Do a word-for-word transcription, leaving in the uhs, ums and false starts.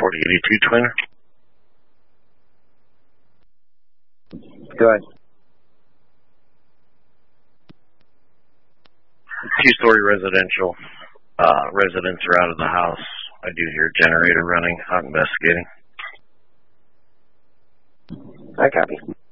forty eighty-two Twin. Go ahead. Two-story residential. Uh, residents are out of the house. I do hear a generator running. Out investigating. I copy.